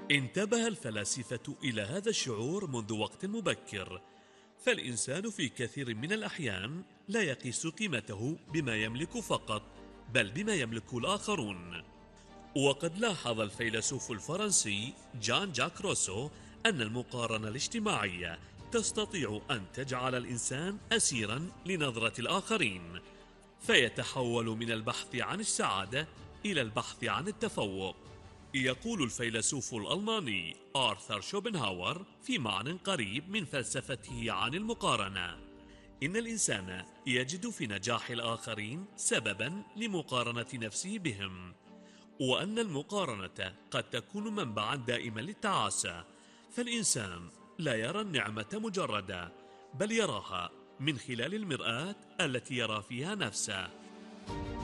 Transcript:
انتبه الفلاسفة إلى هذا الشعور منذ وقت مبكر، فالإنسان في كثير من الأحيان لا يقيس قيمته بما يملك فقط، بل بما يملك الآخرون. وقد لاحظ الفيلسوف الفرنسي جان جاك روسو أن المقارنة الاجتماعية تستطيع أن تجعل الإنسان أسيرا لنظرة الآخرين، فيتحول من البحث عن السعادة إلى البحث عن التفوق. يقول الفيلسوف الألماني آرثر شوبنهاور في معنى قريب من فلسفته عن المقارنة: إن الإنسان يجد في نجاح الآخرين سببا لمقارنة نفسه بهم، وأن المقارنة قد تكون منبعا دائما للتعاسة، فالإنسان لا يرى النعمة مجردة، بل يراها من خلال المرآة التي يرى فيها نفسه.